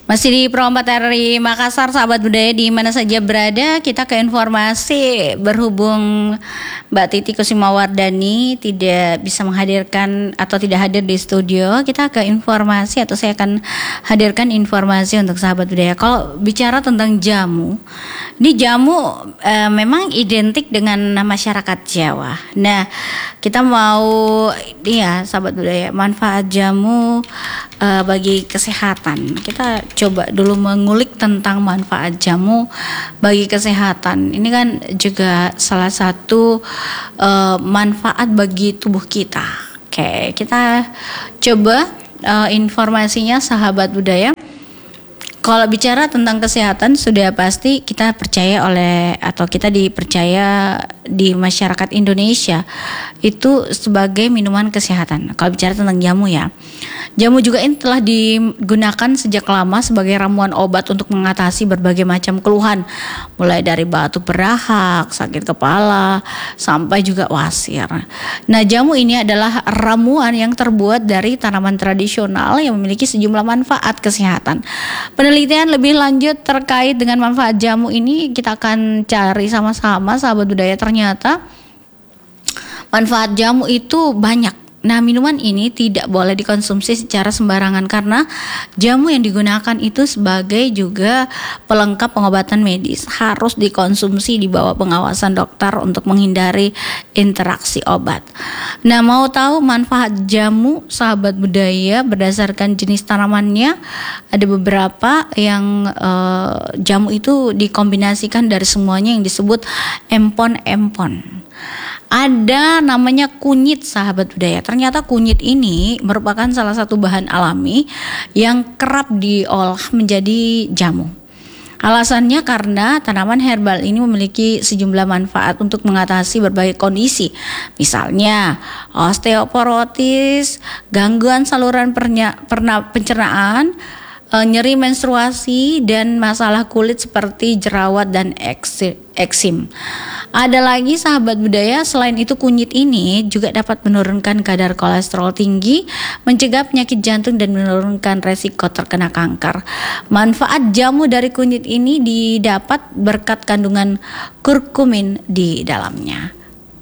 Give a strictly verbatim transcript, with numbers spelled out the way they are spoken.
Masih di Pro empat R I Makassar, sahabat budaya di mana saja berada, kita ke informasi. Berhubung Mbak Titi Kusimawardani tidak bisa menghadirkan atau tidak hadir di studio, kita ke informasi atau saya akan hadirkan informasi untuk sahabat budaya. Kalau bicara tentang jamu, ini jamu e, memang identik dengan masyarakat Jawa. Nah, kita mau ya sahabat budaya, manfaat jamu e, bagi kesehatan. Kita coba dulu mengulik tentang manfaat jamu bagi kesehatan. Ini kan juga salah satu uh, manfaat bagi tubuh kita. Oke, kita coba uh, informasinya sahabat budaya. Kalau bicara tentang kesehatan, sudah pasti kita percaya oleh atau kita dipercaya di masyarakat Indonesia itu sebagai minuman kesehatan. Kalau bicara tentang jamu ya, jamu juga ini telah digunakan sejak lama sebagai ramuan obat untuk mengatasi berbagai macam keluhan, mulai dari batuk berdahak, sakit kepala, sampai juga wasir. Nah, jamu ini adalah ramuan yang terbuat dari tanaman tradisional yang memiliki sejumlah manfaat kesehatan. Penelitian lebih lanjut terkait dengan manfaat jamu ini kita akan cari sama-sama sahabat budaya. Ternyata manfaat jamu itu banyak. Nah, minuman ini tidak boleh dikonsumsi secara sembarangan karena jamu yang digunakan itu sebagai juga pelengkap pengobatan medis. Harus dikonsumsi di bawah pengawasan dokter untuk menghindari interaksi obat. Nah, mau tahu manfaat jamu sahabat budaya berdasarkan jenis tanamannya? Ada beberapa yang eh, jamu itu dikombinasikan dari semuanya yang disebut empon-empon. Ada namanya kunyit sahabat budaya. Ternyata kunyit ini merupakan salah satu bahan alami yang kerap diolah menjadi jamu. Alasannya karena tanaman herbal ini memiliki sejumlah manfaat untuk mengatasi berbagai kondisi. Misalnya osteoporosis, gangguan saluran pernya, perna, pencernaan, nyeri menstruasi, dan masalah kulit seperti jerawat dan eksim. Ada lagi sahabat budaya, selain itu kunyit ini juga dapat menurunkan kadar kolesterol tinggi, mencegah penyakit jantung dan menurunkan resiko terkena kanker. Manfaat jamu dari kunyit ini didapat berkat kandungan kurkumin di dalamnya.